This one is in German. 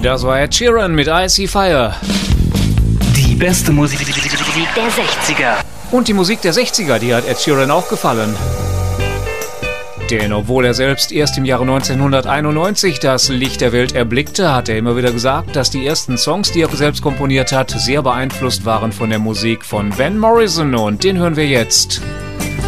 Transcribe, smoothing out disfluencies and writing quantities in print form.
Das war Ed Sheeran mit Icy Fire. Die beste Musik der 60er. Und die Musik der 60er, die hat Ed Sheeran auch gefallen. Denn obwohl er selbst erst im Jahre 1991 das Licht der Welt erblickte, hat er immer wieder gesagt, dass die ersten Songs, die er selbst komponiert hat, sehr beeinflusst waren von der Musik von Van Morrison. Und den hören wir jetzt.